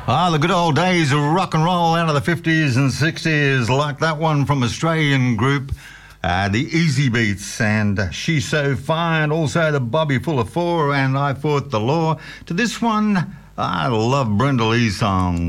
Ah, the good old days of rock and roll out of the 50s and 60s, like that one from Australian group, the Easy Beats, and She's So Fine, also the Bobby Fuller Four, and I Fought the Law. To this one, I love Brenda Lee's song.